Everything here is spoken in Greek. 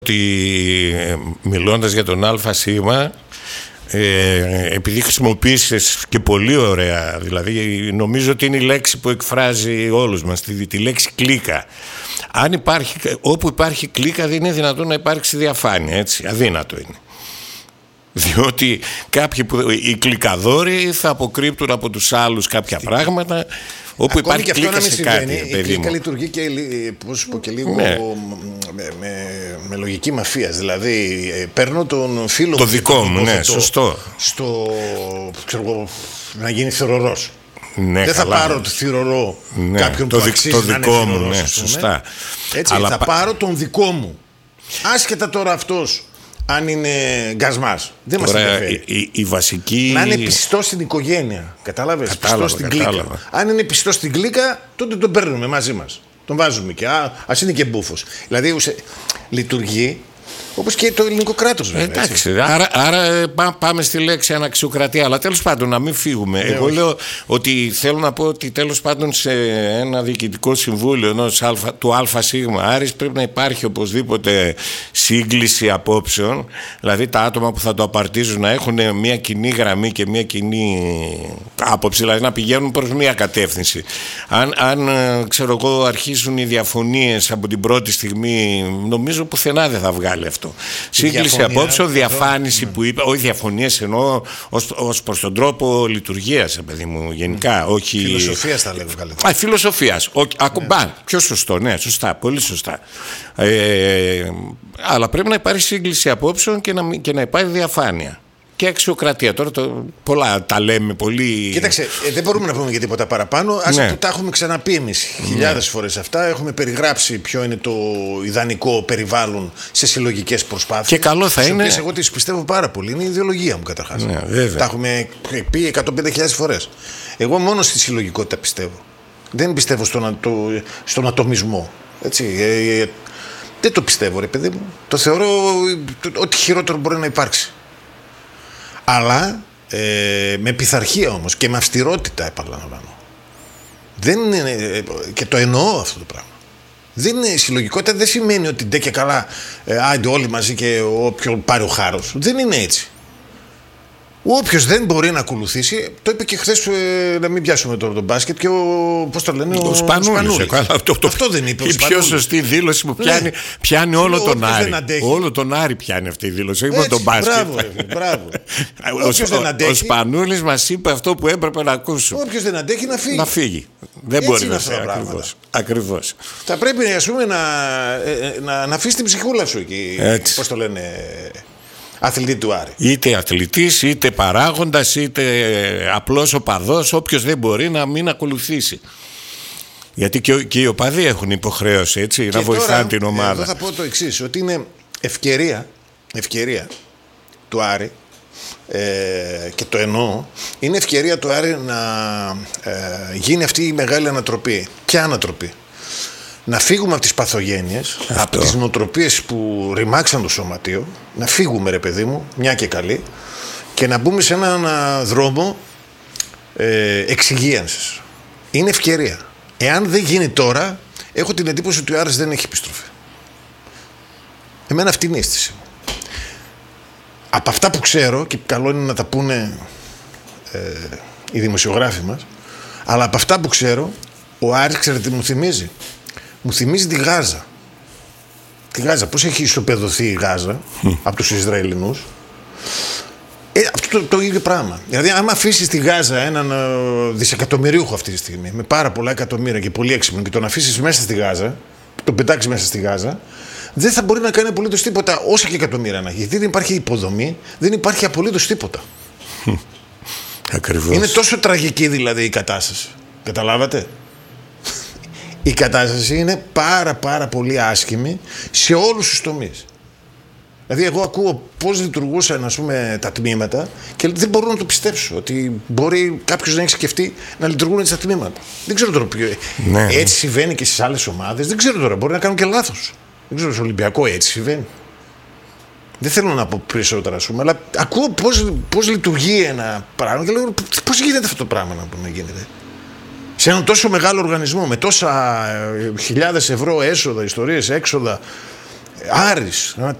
ότι μιλώντας για τον ΑΣ, επειδή χρησιμοποίησες και πολύ ωραία, δηλαδή νομίζω ότι είναι η λέξη που εκφράζει όλους μας, τη λέξη κλίκα. Αν υπάρχει, όπου υπάρχει κλίκα δεν είναι δυνατόν να υπάρξει διαφάνεια, έτσι, αδύνατο είναι. Διότι κάποιοι οι κλικαδόροι θα αποκρύπτουν από τους άλλους κάποια πράγματα. Όπου ακόμη υπάρχει κλίκα σε κάτι, η κλίκα λειτουργεί και, πώς πω, και λίγο με λογική μαφίας. Δηλαδή παίρνω τον φίλο το δικό μου, ναι, σωστό, να γίνει θηρορός. Ναι, δεν θα πάρω το θηρορό κάποιον που αξίζει το να είναι δικό μου, θηρορός, ναι, σωστά. Έτσι, αλλά θα πάρω τον δικό μου. Άσχετα τώρα αυτός αν είναι γκασμάς. Δεν μας ενδιαφέρει. Η βασική... Να είναι πιστός στην οικογένεια. Κατάλαβες, πιστός στην κλίκα. Αν είναι πιστός στην κλίκα, τότε τον παίρνουμε μαζί μας. Τον βάζουμε και ας είναι και μπούφος. Δηλαδή λειτουργεί όπως και το ελληνικό κράτος. Εντάξει, άρα πάμε στη λέξη αναξιοκρατία. Αλλά τέλος πάντων να μην φύγουμε. Εγώ λέω ότι θέλω να πω ότι τέλος πάντων σε ένα διοικητικό συμβούλιο του ΑΣ Άρης πρέπει να υπάρχει οπωσδήποτε σύγκληση απόψεων. Δηλαδή τα άτομα που θα το απαρτίζουν να έχουν μια κοινή γραμμή και μια κοινή άποψη, δηλαδή να πηγαίνουν προς μια κατεύθυνση. Αν ξέρω εγώ αρχίσουν οι διαφωνίες από την πρώτη στιγμή, νομίζω πουθενά δεν θα βγάλει αυτό. Σύγκληση απόψεων, διαφάνιση που είπε, όχι διαφωνίες εννοώ ως προς τον τρόπο λειτουργίας, παιδί μου, γενικά. Όχι... Φιλοσοφίας θα λέγω καλύτερα. Φιλοσοφίας. Πιο σωστό, ναι, σωστά, πολύ σωστά. Αλλά πρέπει να υπάρχει σύγκληση απόψεων και να υπάρχει διαφάνεια. Και αξιοκρατία. Τώρα πολλά τα λέμε πολύ. Κοίταξε, δεν μπορούμε να πούμε και τίποτα παραπάνω. Τα έχουμε ξαναπεί εμείς χιλιάδες φορές αυτά. Έχουμε περιγράψει ποιο είναι το ιδανικό περιβάλλον σε συλλογικές προσπάθειες. Και καλό θα είναι. Εγώ τις πιστεύω πάρα πολύ. Είναι η ιδεολογία μου καταρχάς. Ναι, τα έχουμε πει 105.000 φορές. Εγώ μόνο στη συλλογικότητα πιστεύω. Δεν πιστεύω στον ατομισμό. Έτσι. Δεν το πιστεύω, ρε παιδί μου. Το θεωρώ ότι χειρότερο μπορεί να υπάρξει. Αλλά με πειθαρχία όμως και με αυστηρότητα, επαναλαμβάνω. Δεν είναι, και το εννοώ αυτό το πράγμα. Δεν είναι συλλογικότητα, δεν σημαίνει ότι ντε και καλά άντε όλοι μαζί και όποιον πάρει ο χάρος. Δεν είναι έτσι. Όποιος δεν μπορεί να ακολουθήσει, το είπε και χθες, να μην πιάσουμε τώρα τον μπάσκετ και πώς το λένε, ο Σπανούλης. Αυτό δεν είπε ο η πιο σωστή δήλωση που πιάνει όλο τον Άρη. Όλο τον Άρη πιάνει αυτή η δήλωση, όχι μόνο τον μπάσκετ. Μπράβο. Ο Σπανούλης μας είπε αυτό που έπρεπε να ακούσουμε. Όποιος δεν αντέχει να φύγει. Δεν μπορεί να φύγει. Ακριβώς. Θα πρέπει, ας πούμε, να αφήσει την ψυχούλα σου εκεί. Πώς το λένε, αθλητή του Άρη. Είτε αθλητής, είτε παράγοντας, είτε απλός οπαδός, όποιος δεν μπορεί να μην ακολουθήσει. Γιατί και οι οπαδοί έχουν υποχρέωση, έτσι, να βοηθάνε την ομάδα. Εγώ θα πω το εξής, ότι είναι ευκαιρία του Άρη, και το εννοώ, είναι ευκαιρία του Άρη να γίνει αυτή η μεγάλη ανατροπή. Ποια ανατροπή? Να φύγουμε από τις παθογένειες, από τις νοοτροπίες που ρημάξαν το σωματείο, να φύγουμε, ρε παιδί μου, μια και καλή, και να μπούμε σε έναν δρόμο εξυγίανσης. Είναι ευκαιρία. Εάν δεν γίνει τώρα, έχω την εντύπωση ότι ο Άρης δεν έχει επιστροφή. Εμένα αυτή είναι η αίσθηση. Από αυτά που ξέρω, και καλό είναι να τα πούνε οι δημοσιογράφοι μας, αλλά από αυτά που ξέρω, ο Άρης, ξέρετε τι μου θυμίζει? Μου θυμίζει τη Γάζα. Τη Γάζα, πώς έχει ισοπεδωθεί η Γάζα από τους Ισραηλινούς. Αυτό το ίδιο πράγμα. Δηλαδή, άμα αφήσεις τη Γάζα έναν δισεκατομμυρίουχο αυτή τη στιγμή, με πάρα πολλά εκατομμύρια και πολύ έξυπνο, και τον αφήσεις μέσα στη Γάζα, τον πετάξεις μέσα στη Γάζα, δεν θα μπορεί να κάνει απολύτως τίποτα, όσα και εκατομμύρια να έχει. Γιατί δεν υπάρχει υποδομή, δεν υπάρχει απολύτως τίποτα. Ακριβώς. Είναι τόσο τραγική δηλαδή η κατάσταση. Καταλάβατε? Η κατάσταση είναι πάρα πολύ άσχημη σε όλους τους τομείς. Δηλαδή εγώ ακούω πώς λειτουργούσαν, ας πούμε, τα τμήματα και δεν μπορώ να το πιστέψω ότι μπορεί κάποιος να έχει σκεφτεί να λειτουργούν έτσι τα τμήματα. Δεν ξέρω τώρα ποιο. Ναι. Έτσι συμβαίνει και στις άλλες ομάδες. Δεν ξέρω τώρα, μπορεί να κάνουν και λάθος. Δεν ξέρω, στο Ολυμπιακό έτσι συμβαίνει. Δεν θέλω να πω περισσότερα, ας πούμε, αλλά ακούω πώς λειτουργεί ένα πράγμα και λέω πώς γίνεται αυτό το πράγμα να γίνεται. Σε έναν τόσο μεγάλο οργανισμό με τόσα χιλιάδες ευρώ έσοδα, ιστορίες, έξοδα, Άρης,